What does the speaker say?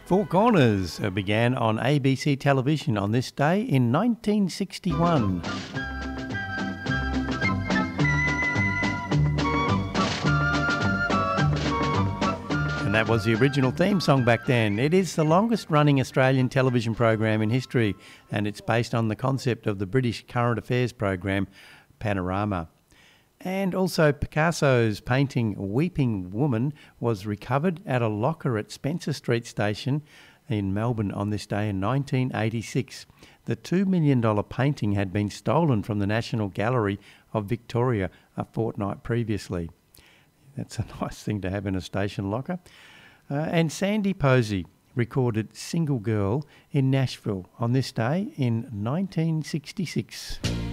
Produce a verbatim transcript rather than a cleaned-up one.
Four Corners uh, began on A B C television on this day in nineteen sixty-one. And that was the original theme song back then. It is the longest running Australian television program in history, and it's based on the concept of the British current affairs program Panorama. And also Picasso's painting Weeping Woman was recovered at a locker at Spencer Street Station in Melbourne on this day in nineteen eighty-six. The two million dollars painting had been stolen from the National Gallery of Victoria a fortnight previously. That's a nice thing to have in a station locker. Uh, and Sandy Posey recorded Single Girl in Nashville on this day in nineteen sixty-six.